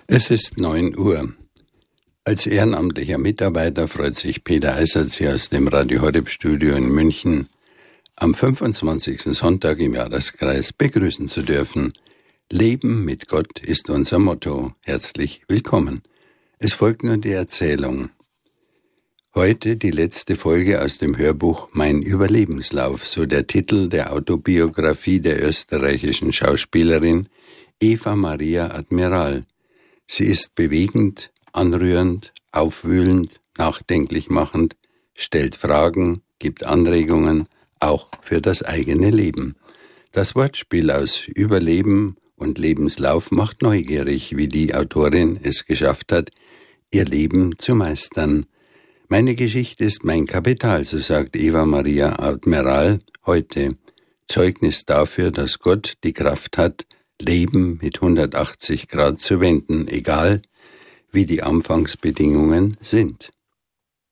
Es ist 9 Uhr. Als ehrenamtlicher Mitarbeiter freut sich Peter Eisertz hier aus dem Radio Horeb Studio in München, am 25. Sonntag im Jahreskreis begrüßen zu dürfen. Leben mit Gott ist unser Motto. Herzlich willkommen. Es folgt nun die Erzählung. Heute die letzte Folge aus dem Hörbuch Mein Überlebenslauf, so der Titel der Autobiografie der österreichischen Schauspielerin Eva Maria Admiral. Sie ist bewegend, anrührend, aufwühlend, nachdenklich machend, stellt Fragen, gibt Anregungen, auch für das eigene Leben. Das Wortspiel aus Überleben und Lebenslauf macht neugierig, wie die Autorin es geschafft hat, ihr Leben zu meistern. Meine Geschichte ist mein Kapital, so sagt Eva Maria Admiral heute. Zeugnis dafür, dass Gott die Kraft hat, Leben mit 180 Grad zu wenden, egal wie die Anfangsbedingungen sind.